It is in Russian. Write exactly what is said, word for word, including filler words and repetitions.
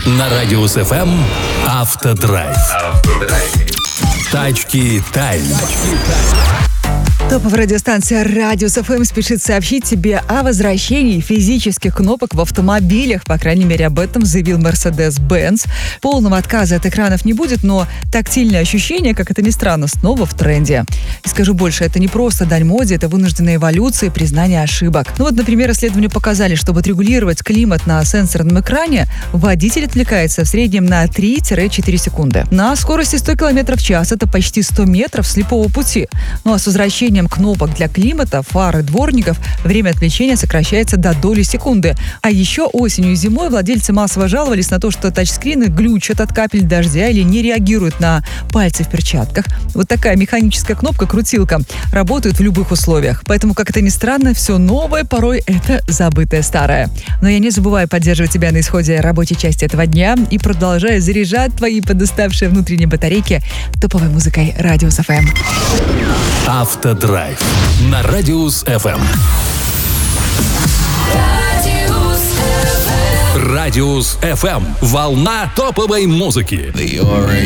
На Радиус эф эм Автодрайв. Тачки Тайм. Топовая радиостанция Радиус эф эм спешит сообщить тебе о возвращении физических кнопок в автомобилях. По крайней мере, об этом заявил Mercedes-Benz. Полного отказа от экранов не будет, но тактильные ощущения, как это ни странно, снова в тренде. И скажу больше, это не просто дань моде, это вынужденная эволюция и признание ошибок. Ну вот, например, исследования показали, чтобы отрегулировать климат на сенсорном экране, водитель отвлекается в среднем на три-четыре секунды. На скорости сто километров в час это почти сто метров слепого пути. Ну а с возвращением кнопок для климата, фар и дворников время отвлечения сокращается до доли секунды. А еще осенью и зимой владельцы массово жаловались на то, что тачскрины глючат от капель дождя или не реагируют на пальцы в перчатках. Вот такая механическая кнопка-крутилка работает в любых условиях. Поэтому, как это ни странно, все новое порой это забытое старое. Но я не забываю поддерживать тебя на исходе рабочей части этого дня и продолжаю заряжать твои подуставшие внутренние батарейки топовой музыкой Радиус эф эм. Автодрайв на Радиус эф эм. Радиус эф эм. Волна топовой музыки.